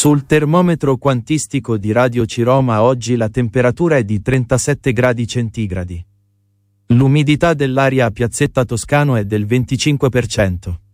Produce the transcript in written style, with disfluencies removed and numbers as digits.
Sul termometro quantistico di Radio Ciroma oggi la temperatura è di 37 gradi centigradi. L'umidità dell'aria a Piazzetta Toscano è del 25%.